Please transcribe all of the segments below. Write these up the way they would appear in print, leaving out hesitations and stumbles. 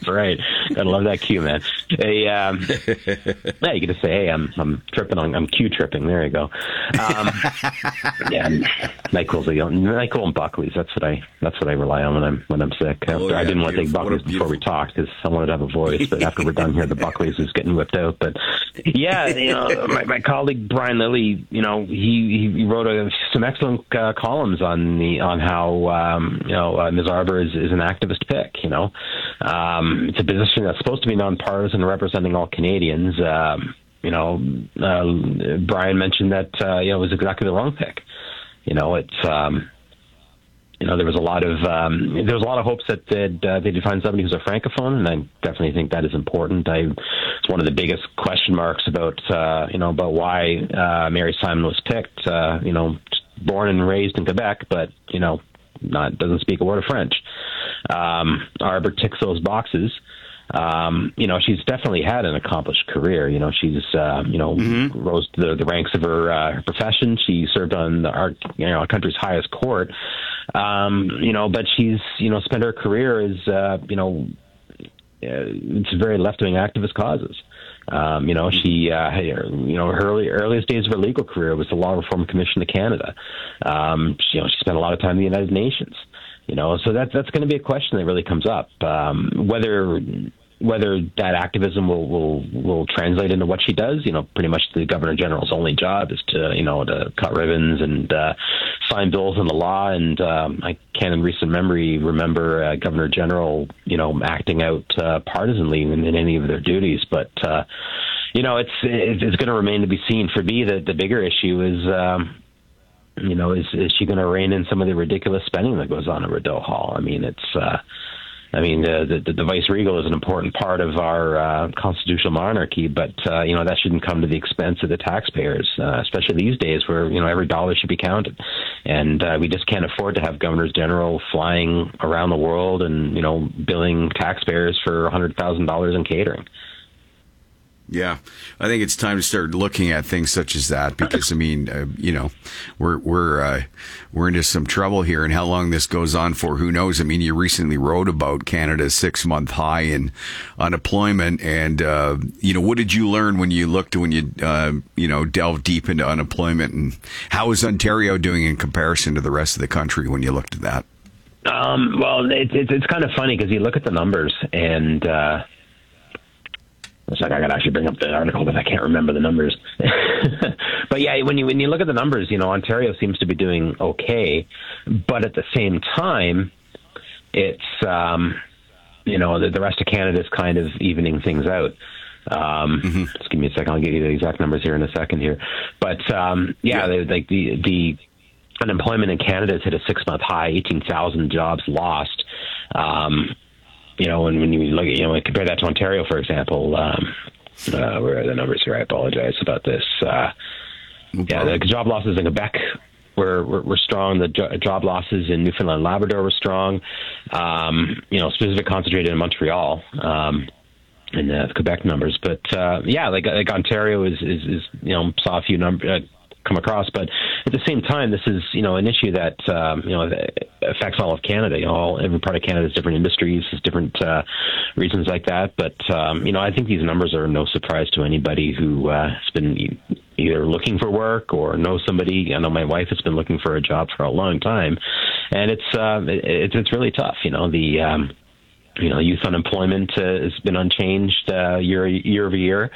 right. Gotta love that cue, man. Hey, yeah, you get to say, hey, I'm tripping on, I'm Q tripping. There you go. Yeah, NyQuil and Buckley's. That's what I rely on when I'm sick. I didn't want to take Buckley's before we talked because I wanted to have a voice. But after we're done here, the Buckley's is getting whipped out. But yeah, my colleague Brian Lilly, he wrote some excellent columns on how Ms. Arbour is an activist pick. It's a position that's supposed to be nonpartisan, representing all Canadians. Brian mentioned that it was exactly the wrong pick. There was a lot of hopes that they'd find somebody who's a francophone, and I definitely think that is important. It's one of the biggest question marks about why Mary Simon was picked. Born and raised in Quebec, but doesn't speak a word of French. Arbour ticks those boxes. She's definitely had an accomplished career. She's rose to the ranks of her profession. She served on our country's highest court. But she's spent her career as it's very left-wing activist causes. She her earliest days of her legal career was the Law Reform Commission of Canada. She spent a lot of time in the United Nations. So that's going to be a question that really comes up. Whether that activism will translate into what she does. Pretty much the Governor General's only job is to cut ribbons and sign bills in the law. And I can't in recent memory remember Governor General acting out partisanly in any of their duties. But it's going to remain to be seen. For me, the bigger issue is. Is she going to rein in some of the ridiculous spending that goes on at Rideau Hall? I mean, the vice-regal is an important part of our constitutional monarchy, but that shouldn't come to the expense of the taxpayers, especially these days where every dollar should be counted, and we just can't afford to have governors general flying around the world and billing taxpayers for $100,000 in catering. Yeah, I think it's time to start looking at things such as that because we're into some trouble here, and how long this goes on for, who knows? I mean, you recently wrote about Canada's 6-month high in unemployment, and what did you learn when you delved deep into unemployment, and how is Ontario doing in comparison to the rest of the country when you looked at that? Well, it's kind of funny because you look at the numbers and. It's like I got to actually bring up the article, but I can't remember the numbers. But yeah, when you look at the numbers, Ontario seems to be doing okay, but at the same time, it's the rest of Canada is kind of evening things out. Just give me a second; I'll give you the exact numbers here in a second here. But the unemployment in Canada has hit a 6-month high, 18,000 jobs lost. And when you look at, compare that to Ontario, for example, where are the numbers here? I apologize about this. The job losses in Quebec were strong. The job losses in Newfoundland and Labrador were strong. Specifically concentrated in Montreal. In the Quebec numbers, but like Ontario is saw a few numbers come across, but at the same time, this is an issue that affects all of Canada. Every part of Canada has different industries, has different reasons like that. But I think these numbers are no surprise to anybody who has been either looking for work or knows somebody. I know my wife has been looking for a job for a long time, and it's really tough. The youth unemployment has been unchanged year over year.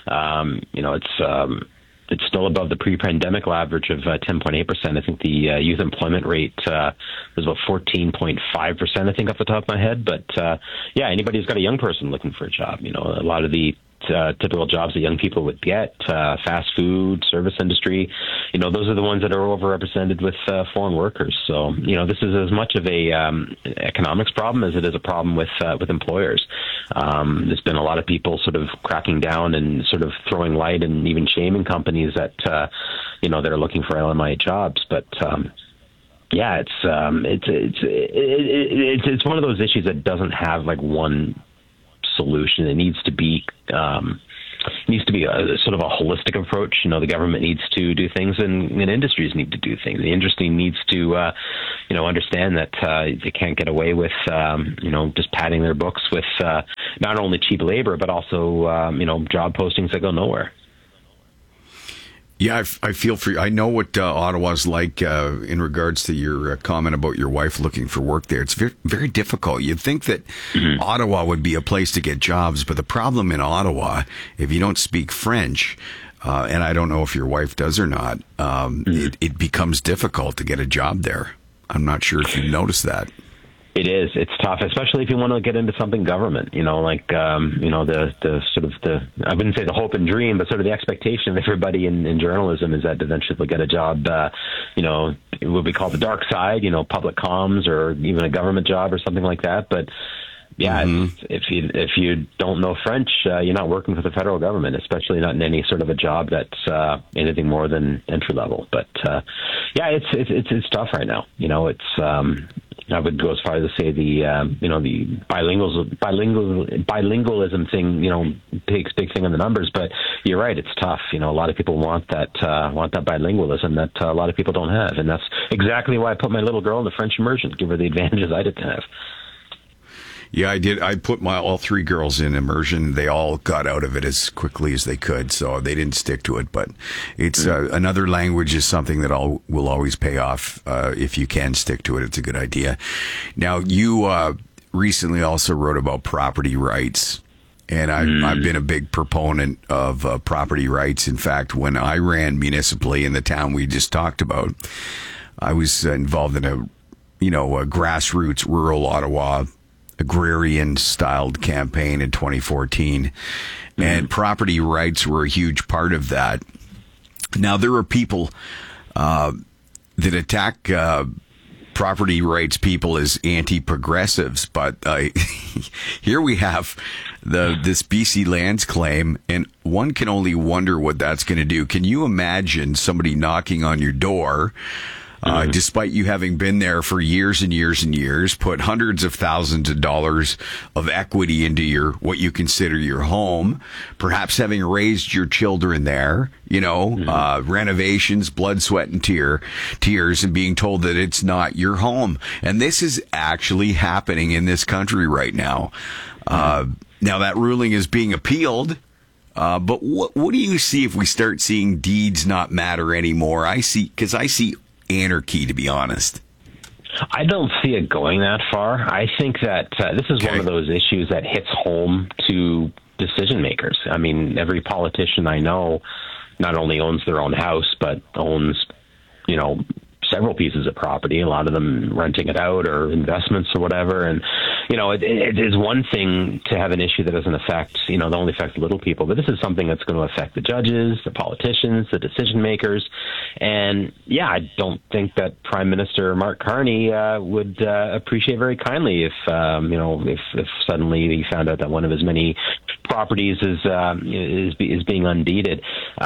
It's still above the pre-pandemic average of 10.8%. I think the youth employment rate was about 14.5%, I think, off the top of my head. But anybody who's got a young person looking for a job, a lot of the typical jobs that young people would get, fast food, service industry, those are the ones that are overrepresented with foreign workers. So, this is as much of a economics problem as it is a problem with employers. There's been a lot of people sort of cracking down and sort of throwing light and even shaming companies that, that are looking for LMI jobs. But, it's one of those issues that doesn't have like one solution. It needs to be a sort of a holistic approach. The government needs to do things, and industries need to do things. The industry needs to, understand that they can't get away with, just padding their books with not only cheap labor, but also, job postings that go nowhere. Yeah, I feel for you. I know what Ottawa's like in regards to your comment about your wife looking for work there. It's very, very difficult. You'd think that Ottawa would be a place to get jobs, but the problem in Ottawa, if you don't speak French, and I don't know if your wife does or not, it becomes difficult to get a job there. I'm not sure if you noticed that. It is. It's tough, especially if you want to get into something government, the sort of I wouldn't say the hope and dream, but sort of the expectation of everybody in journalism is that eventually they'll get a job, what we call the dark side, public comms or even a government job or something like that. But yeah, if you don't know French, you're not working for the federal government, especially not in any sort of a job that's anything more than entry level. But it's tough right now. I would go as far as to say the bilingualism thing, big thing in the numbers. But you're right, it's tough. A lot of people want that bilingualism that a lot of people don't have, and that's exactly why I put my little girl in the French immersion, give her the advantages I didn't have. Yeah, I did. I put all three girls in immersion. They all got out of it as quickly as they could, so they didn't stick to it. But it's another language is something that will always pay off if you can stick to it. It's a good idea. Now, you recently also wrote about property rights, and I've been a big proponent of property rights. In fact, when I ran municipally in the town we just talked about, I was involved in a grassroots rural Ottawa agrarian-styled campaign in 2014, and property rights were a huge part of that. Now, there are people that attack property rights people as anti-progressives, but here we have this BC Lands claim, and one can only wonder what that's going to do. Can you imagine somebody knocking on your door despite you having been there for years and years and years, put hundreds of thousands of dollars of equity into what you consider your home, perhaps having raised your children there, renovations, blood, sweat, and tears, and being told that it's not your home. And this is actually happening in this country right now. Now that ruling is being appealed. But what do you see if we start seeing deeds not matter anymore? I see anarchy, to be honest. I don't see it going that far. I think that this is one of those issues that hits home to decision makers. I mean, every politician I know not only owns their own house, but owns, several pieces of property, a lot of them renting it out or investments or whatever. And, it is one thing to have an issue that doesn't affect, that only affects little people, but this is something that's going to affect the judges, the politicians, the decision makers. And yeah, I don't think that Prime Minister Mark Carney would appreciate very kindly if suddenly he found out that one of his many properties is being undeeded.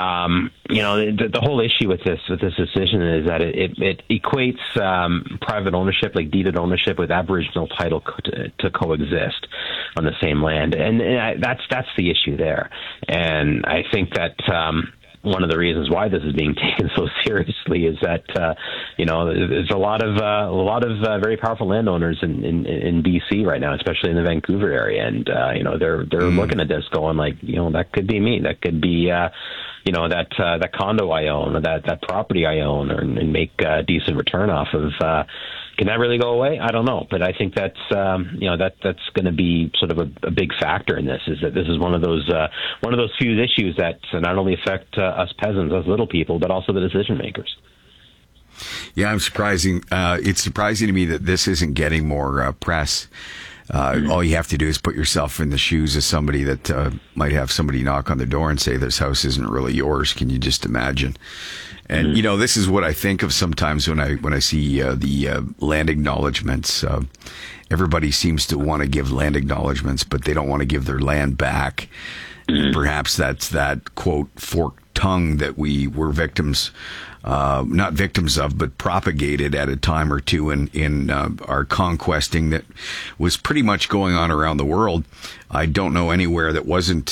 The whole issue with this decision is that it equates private ownership, like deeded ownership, with Aboriginal title to coexist on the same land, and that's the issue there. And I think that one of the reasons why this is being taken so seriously is that there's a lot of very powerful landowners in BC right now, especially in the Vancouver area, and they're looking at this going like, that could be me, that could be that condo I own, or that property I own, and make a decent return off of. Can that really go away? I don't know, but I think that's that's going to be sort of a big factor in this. Is that this is one of those few issues that not only affect us peasants, us little people, but also the decision makers. Yeah, it's surprising to me that this isn't getting more press. All you have to do is put yourself in the shoes of somebody that might have somebody knock on the door and say, this house isn't really yours. Can you just imagine? And, this is what I think of sometimes when I see the land acknowledgements. Everybody seems to want to give land acknowledgements, but they don't want to give their land back. Perhaps that's that, quote, forked tongue that we were victims not victims of, but propagated at a time or two in our conquesting that was pretty much going on around the world. I don't know anywhere that wasn't,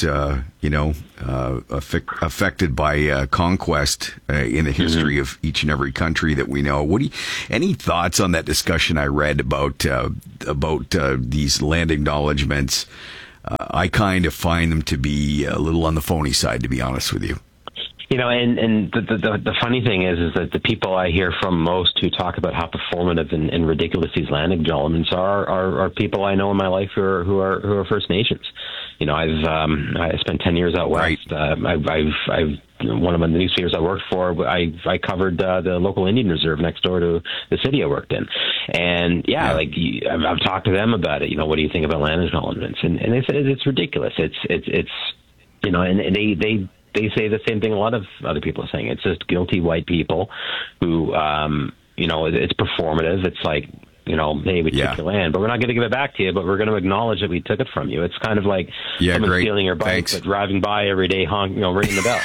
affected by conquest in the history of each and every country that we know. Any thoughts on that discussion I read about these land acknowledgements? I kind of find them to be a little on the phony side, to be honest with you. And the funny thing is that the people I hear from most who talk about how performative and ridiculous these land acknowledgements are people I know in my life who are First Nations. I spent 10 years out west. Right. I've one of the newspapers I worked for, I covered the local Indian reserve next door to the city I worked in, and I've talked to them about it. What do you think about land acknowledgements? And they said it's ridiculous. It's and they say the same thing a lot of other people are saying. It's just guilty white people who, it's performative. It's like, hey, we took your land, but we're not going to give it back to you, but we're going to acknowledge that we took it from you. It's kind of like someone stealing your bike, but driving by every day, ringing the bell.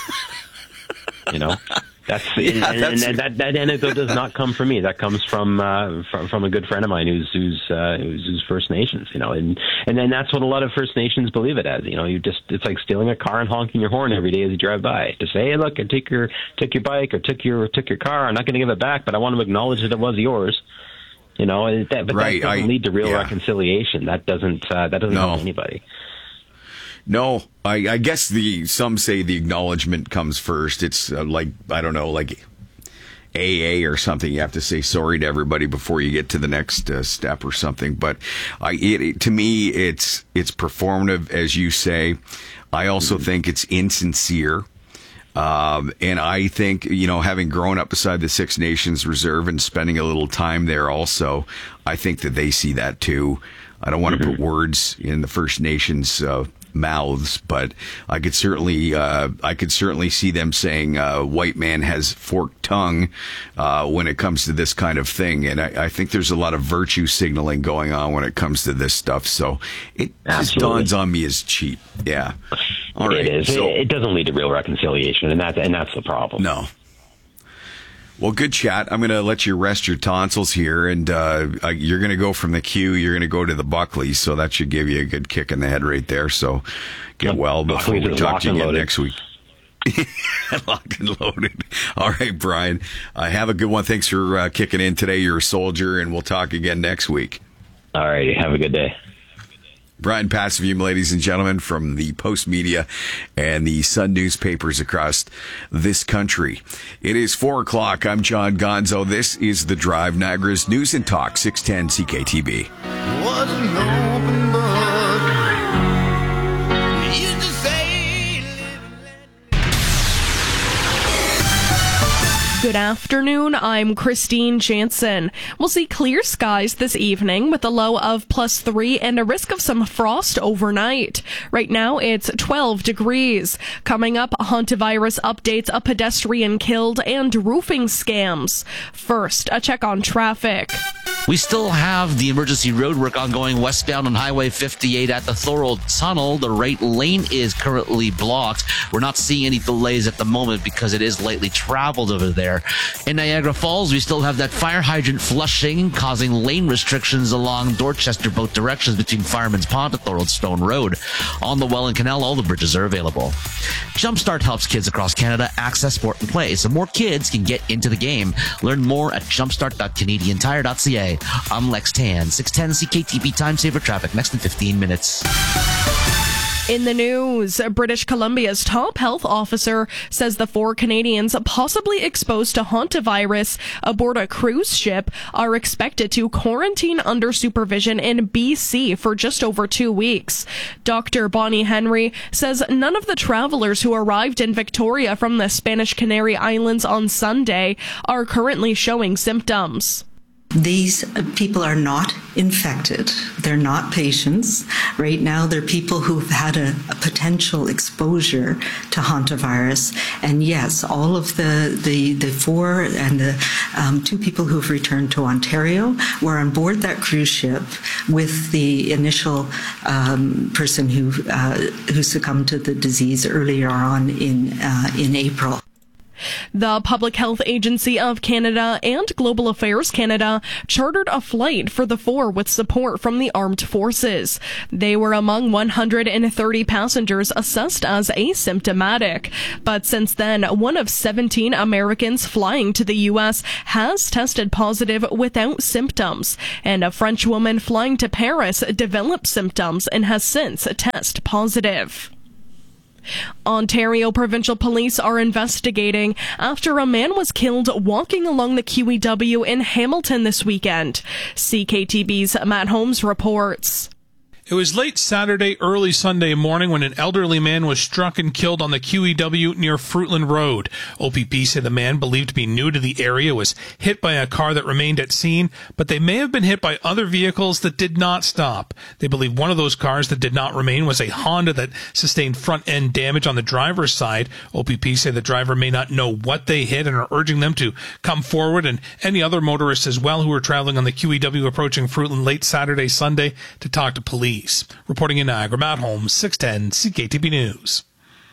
That's that anecdote does not come from me. That comes from a good friend of mine who's First Nations. And then that's what a lot of First Nations believe it as. It's like stealing a car and honking your horn every day as you drive by to say, hey, look, I took your bike or took your car. I'm not going to give it back, but I want to acknowledge that it was yours. That doesn't lead to real reconciliation. That doesn't help anybody. No, I guess some say the acknowledgement comes first. It's like AA or something. You have to say sorry to everybody before you get to the next step or something. But to me, it's performative, as you say. I also think it's insincere. And I think, having grown up beside the Six Nations Reserve and spending a little time there also, I think that they see that too. I don't want to put words in the First Nations mouths, but I could certainly see them saying white man has forked tongue when it comes to this kind of thing. And I think there's a lot of virtue signaling going on when it comes to this stuff. So it just dawns on me as cheap. Yeah. All right. It is. So, it doesn't lead to real reconciliation, and that's the problem. No. Well, good chat. I'm going to let you rest your tonsils here, and you're going to go from the Q, you're going to go to the Buckley, so that should give you a good kick in the head right there. So get well before we talk to you again next week. Locked and loaded. All right, Brian. Have a good one. Thanks for kicking in today. You're a soldier, and we'll talk again next week. All right. Have a good day. Brian Passaview, ladies and gentlemen, from the Post Media and the Sun newspapers across this country. It is 4 o'clock. I'm John Gonzo. This is The Drive, Niagara's News and Talk, 610 CKTB. Wasn't open book. Used to say, Good afternoon, I'm Christine Jansen. We'll see clear skies this evening with a low of +3 and a risk of some frost overnight. Right now it's 12 degrees. Coming up, hantavirus updates, a pedestrian killed, and roofing scams. First, a check on traffic. We still have the emergency roadwork ongoing westbound on Highway 58 at the Thorold Tunnel. The right lane is currently blocked. We're not seeing any delays at the moment because it is lightly traveled over there. In Niagara Falls, we still have that fire hydrant flushing, causing lane restrictions along Dorchester both directions between Fireman's Pond and Thorold Stone Road. On the Welland Canal, all the bridges are available. Jumpstart helps kids across Canada access sport and play so more kids can get into the game. Learn more at jumpstart.canadiantire.ca. I'm Lex Tan, 610 CKTB Time Saver Traffic, next in 15 minutes. In the news, British Columbia's top health officer says the 4 Canadians possibly exposed to hantavirus aboard a cruise ship are expected to quarantine under supervision in BC for just over 2 weeks. Dr. Bonnie Henry says none of the travelers who arrived in Victoria from the Spanish Canary Islands on Sunday are currently showing symptoms. These people are not infected. They're not patients. Right now, they're people who've had a potential exposure to hantavirus. And yes, all of the 4 and the 2 people who've returned to Ontario were on board that cruise ship with the initial person who succumbed to the disease earlier on in April. The Public Health Agency of Canada and Global Affairs Canada chartered a flight for the four with support from the armed forces. They were among 130 passengers assessed as asymptomatic. But since then, one of 17 Americans flying to the U.S. has tested positive without symptoms. And a French woman flying to Paris developed symptoms and has since tested positive. Ontario Provincial Police are investigating after a man was killed walking along the QEW in Hamilton this weekend. CKTB's Matt Holmes reports. It was late Saturday, early Sunday morning when an elderly man was struck and killed on the QEW near Fruitland Road. OPP said the man, believed to be new to the area, was hit by a car that remained at scene, but they may have been hit by other vehicles that did not stop. They believe one of those cars that did not remain was a Honda that sustained front-end damage on the driver's side. OPP said the driver may not know what they hit and are urging them to come forward, and any other motorists as well who were traveling on the QEW approaching Fruitland late Saturday, Sunday to talk to police. Reporting in Niagara, Matt Holmes, 610 CKTB News.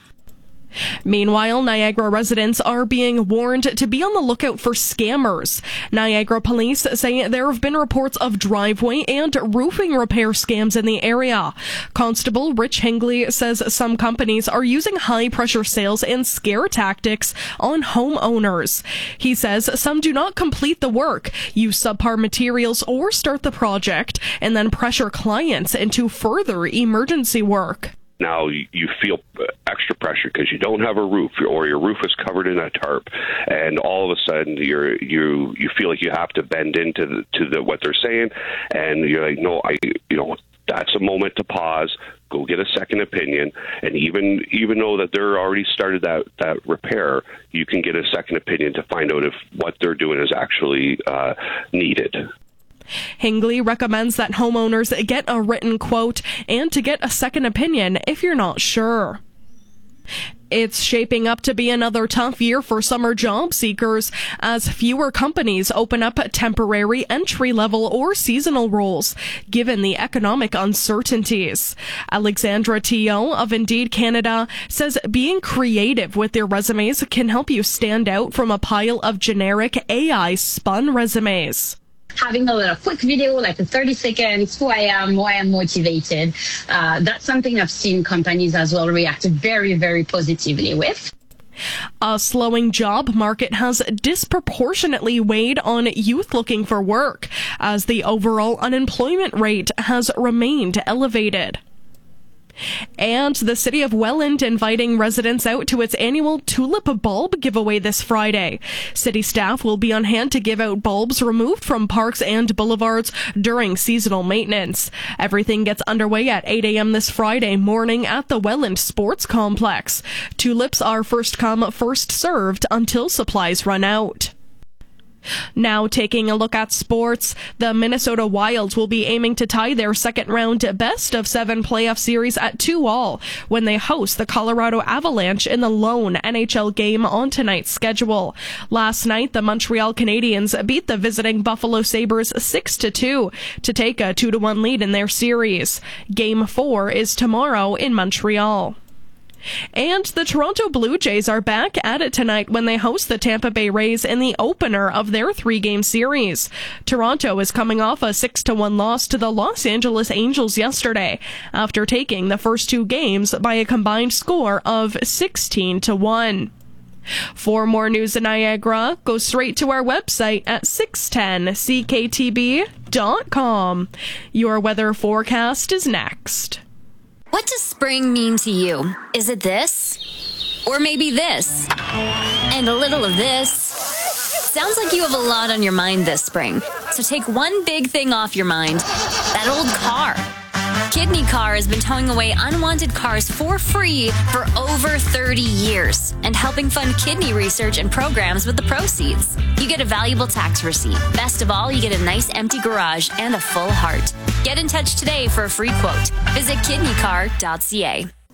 Meanwhile, Niagara residents are being warned to be on the lookout for scammers. Niagara police say there have been reports of driveway and roofing repair scams in the area. Constable Rich Hingley says some companies are using high-pressure sales and scare tactics on homeowners. He says some do not complete the work, use subpar materials, or start the project, and then pressure clients into further emergency work. Now you feel extra pressure because you don't have a roof, or your roof is covered in a tarp, and all of a sudden you feel like you have to bend into what they're saying, and you're like, no, that's a moment to pause, go get a second opinion, and even though that they're already started that repair, you can get a second opinion to find out if what they're doing is actually needed. Hingley recommends that homeowners get a written quote and to get a second opinion if you're not sure. It's shaping up to be another tough year for summer job seekers as fewer companies open up temporary entry-level or seasonal roles, given the economic uncertainties. Alexandra Tio of Indeed Canada says being creative with their resumes can help you stand out from a pile of generic AI-spun resumes. Having a little quick video, like a 30 seconds, who I am, why I'm motivated. That's something I've seen companies as well react very, very positively with. A slowing job market has disproportionately weighed on youth looking for work, as the overall unemployment rate has remained elevated. And the city of Welland inviting residents out to its annual tulip bulb giveaway this Friday. City staff will be on hand to give out bulbs removed from parks and boulevards during seasonal maintenance. Everything gets underway at 8 a.m. this Friday morning at the Welland Sports Complex. Tulips are first come, first served until supplies run out. Now taking a look at sports, the Minnesota Wild will be aiming to tie their second round best-of-7 playoff series at 2-2 when they host the Colorado Avalanche in the lone NHL game on tonight's schedule. Last night, the Montreal Canadiens beat the visiting Buffalo Sabres 6-2 to take a 2-1 lead in their series. Game 4 is tomorrow in Montreal. And the Toronto Blue Jays are back at it tonight when they host the Tampa Bay Rays in the opener of their 3-game series. Toronto is coming off a 6-1 loss to the Los Angeles Angels yesterday after taking the first 2 games by a combined score of 16-1. For more news in Niagara, go straight to our website at 610cktb.com. Your weather forecast is next. What does spring mean to you? Is it this? Or maybe this? And a little of this? Sounds like you have a lot on your mind this spring. So take one big thing off your mind. That old car. Kidney Car has been towing away unwanted cars for free for over 30 years and helping fund kidney research and programs with the proceeds. You get a valuable tax receipt. Best of all, you get a nice empty garage and a full heart. Get in touch today for a free quote. Visit kidneycar.ca.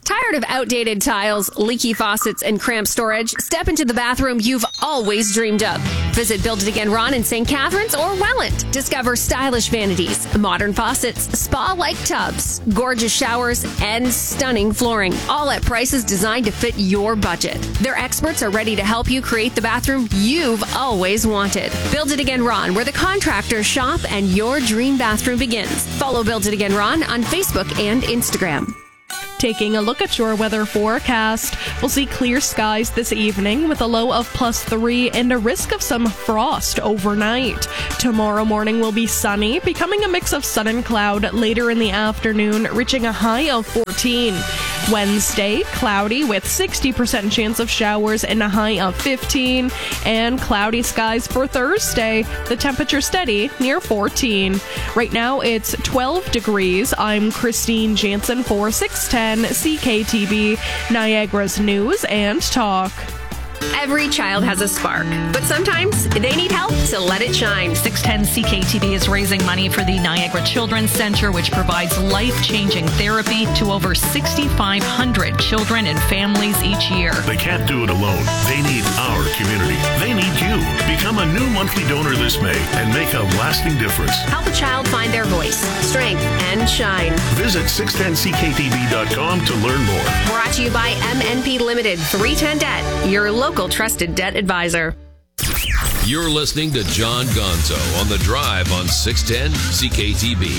Tired of outdated tiles, leaky faucets, and cramped storage? Step into the bathroom you've always dreamed of. Visit Build It Again Ron in St. Catharines or Welland. Discover stylish vanities, modern faucets, spa-like tubs, gorgeous showers, and stunning flooring, all at prices designed to fit your budget. Their experts are ready to help you create the bathroom you've always wanted. Build It Again Ron, where the contractors shop and your dream bathroom begins. Follow Build It Again Ron on Facebook and Instagram. Taking a look at your weather forecast, we'll see clear skies this evening with a low of +3 and a risk of some frost overnight. Tomorrow morning will be sunny, becoming a mix of sun and cloud later in the afternoon, reaching a high of 14. Wednesday, cloudy with 60% chance of showers and a high of 15. And cloudy skies for Thursday, the temperature steady near 14. Right now it's 12 degrees. I'm Christine Jansen for 610 CKTB, Niagara's News and Talk. Every child has a spark, but sometimes they need help to let it shine. 610 CKTB is raising money for the Niagara Children's Center, which provides life-changing therapy to over 6,500 children and families each year. They can't do it alone. They need our community. They need you. Become a new monthly donor this May and make a lasting difference. Help a child find their voice, strength, and shine. Visit 610ckTB.com to learn more. Brought to you by MNP Limited, 310 Debt, your local trusted debt advisor. You're listening to John Gonzo on The Drive on 610 CKTB.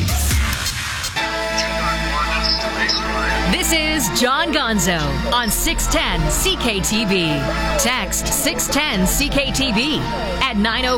This is John Gonzo on 610 CKTB. Text 610 CKTB at 905.